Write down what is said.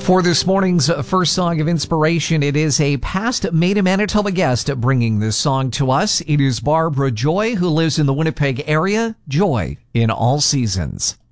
For this morning's first song of inspiration, it is a past Made in Manitoba guest bringing this song to us. It is Barbara Joy, who lives in the Winnipeg area. Joy in all seasons.